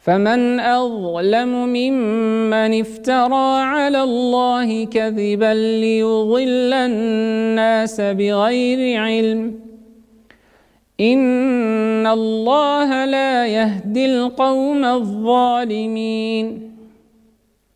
فمن أظلم ممن افترى على الله كذبا ليضل الناس بغير علم إن الله لا يهدي القوم الظالمين